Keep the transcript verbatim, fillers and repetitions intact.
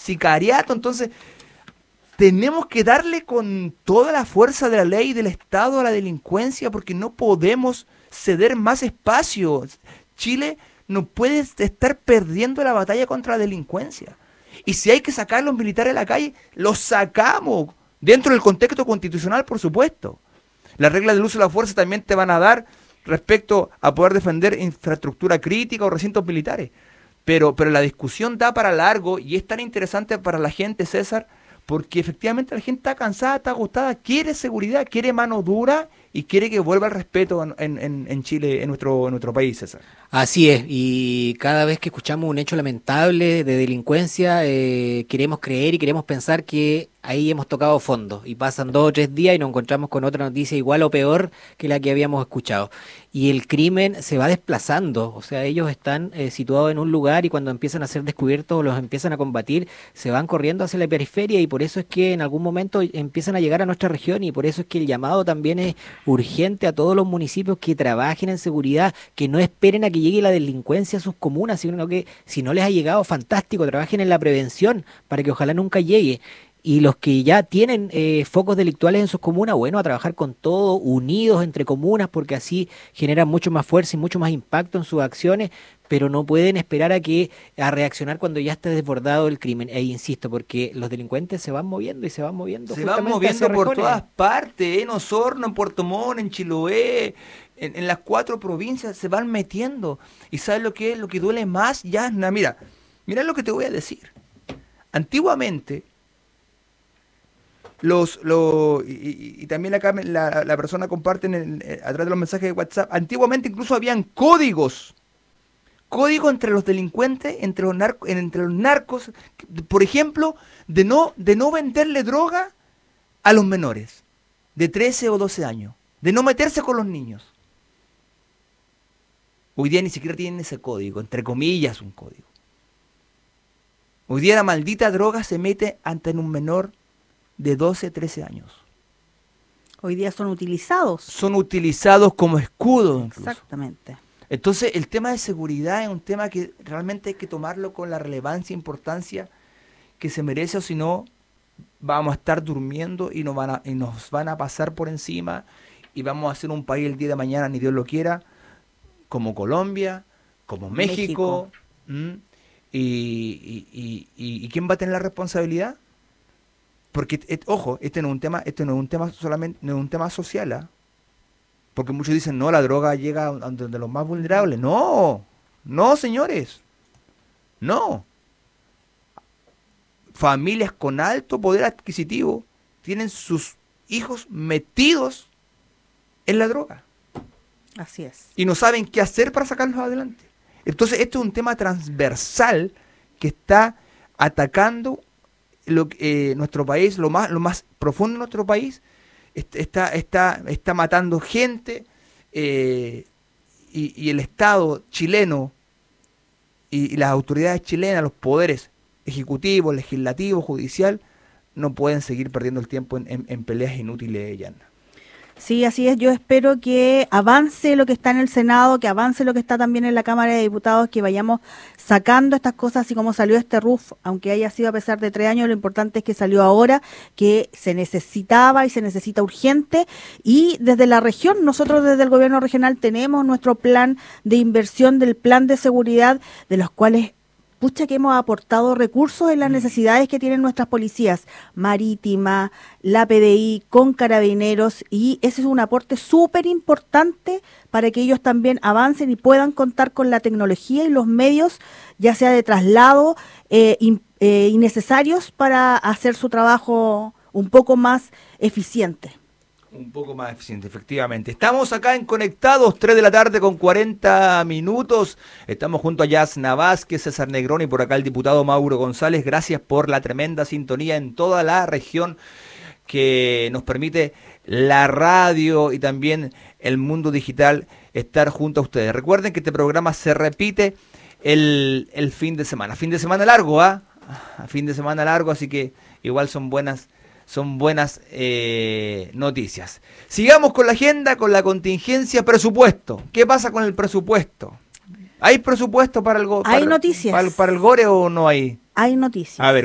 sicariato. Entonces, tenemos que darle con toda la fuerza de la ley y del Estado a la delincuencia, porque no podemos ceder más espacio. Chile no puede estar perdiendo la batalla contra la delincuencia. Y si hay que sacar a los militares a la calle, los sacamos, dentro del contexto constitucional, por supuesto. Las reglas del uso de la fuerza también te van a dar respecto a poder defender infraestructura crítica o recintos militares. Pero, pero la discusión da para largo y es tan interesante para la gente, César, porque efectivamente la gente está cansada, está agotada, quiere seguridad, quiere mano dura y quiere que vuelva el respeto en, en, en Chile, en nuestro, en nuestro país, César. Así es, y cada vez que escuchamos un hecho lamentable de delincuencia, eh, queremos creer y queremos pensar que ahí hemos tocado fondo, y pasan dos o tres días y nos encontramos con otra noticia igual o peor que la que habíamos escuchado. Y el crimen se va desplazando, o sea, ellos están eh, situados en un lugar y cuando empiezan a ser descubiertos o los empiezan a combatir, se van corriendo hacia la periferia y por eso es que en algún momento empiezan a llegar a nuestra región y por eso es que el llamado también es urgente a todos los municipios que trabajen en seguridad, que no esperen a que llegue la delincuencia a sus comunas, sino que si no les ha llegado, fantástico, trabajen en la prevención para que ojalá nunca llegue. Y los que ya tienen eh, focos delictuales en sus comunas, bueno, a trabajar con todo, unidos entre comunas, porque así generan mucho más fuerza y mucho más impacto en sus acciones, pero no pueden esperar a que a reaccionar cuando ya esté desbordado el crimen. E insisto, porque los delincuentes se van moviendo y se van moviendo. Se van moviendo por todas partes, en Osorno, en Puerto Montt, en Chiloé, en, en las cuatro provincias se van metiendo. ¿Y sabes lo que es? Lo que duele más, Yasna, mira, mira lo que te voy a decir. Antiguamente, los, los y, y, y también acá la, la persona comparte en el, a través de los mensajes de WhatsApp, antiguamente incluso habían códigos, códigos entre los delincuentes, entre los, narco, entre los narcos, por ejemplo, de no, de no venderle droga a los menores, de trece o doce años, de no meterse con los niños. Hoy día ni siquiera tienen ese código, entre comillas un código. Hoy día la maldita droga se mete ante un menor de doce, trece años. Hoy día son utilizados. Son utilizados como escudo. Incluso. Exactamente. Entonces, el tema de seguridad es un tema que realmente hay que tomarlo con la relevancia e importancia que se merece, o si no, vamos a estar durmiendo y nos van a, y nos van a pasar por encima y vamos a ser un país el día de mañana, ni Dios lo quiera, como Colombia, como México. México. Y, y, y, y, ¿Y quién va a tener la responsabilidad? Porque, et, ojo, este no es un tema, este no es un tema solamente, no es un tema social, ¿eh? Porque muchos dicen, no, la droga llega a donde los más vulnerables. No, no, señores, no. Familias con alto poder adquisitivo tienen sus hijos metidos en la droga. Así es. Y no saben qué hacer para sacarlos adelante. Entonces, esto es un tema transversal que está atacando lo, eh, nuestro país, lo más, lo más profundo de nuestro país. Está, está, está matando gente eh, y, y el Estado chileno y, y las autoridades chilenas, los poderes ejecutivo, legislativo, judicial, no pueden seguir perdiendo el tiempo en, en, en peleas inútiles, Yana. Sí, así es. Yo espero que avance lo que está en el Senado, que avance lo que está también en la Cámara de Diputados, que vayamos sacando estas cosas, así como salió este R U F, aunque haya sido a pesar de tres años, lo importante es que salió ahora, que se necesitaba y se necesita urgente. Y desde la región, nosotros desde el gobierno regional tenemos nuestro plan de inversión del plan de seguridad, de los cuales pucha que hemos aportado recursos en las necesidades que tienen nuestras policías marítima, la P D I, con carabineros, y ese es un aporte súper importante para que ellos también avancen y puedan contar con la tecnología y los medios, ya sea de traslado, eh, in, eh, innecesarios para hacer su trabajo un poco más eficiente. Un poco más eficiente, efectivamente. Estamos acá en Conectados, tres de la tarde con cuarenta minutos. Estamos junto a Yasna Vázquez, César Negrón y por acá el diputado Mauro González. Gracias por la tremenda sintonía en toda la región que nos permite la radio y también el mundo digital estar junto a ustedes. Recuerden que este programa se repite el, el fin de semana. Fin de semana largo, ¿ah? ¿eh? Fin de semana largo, así que igual son buenas... Son buenas eh, noticias. Sigamos con la agenda, con la contingencia, presupuesto. ¿Qué pasa con el presupuesto? ¿Hay presupuesto para el, go- ¿Hay para, noticias? Para, para el Gore o no hay? Hay noticias. A ver.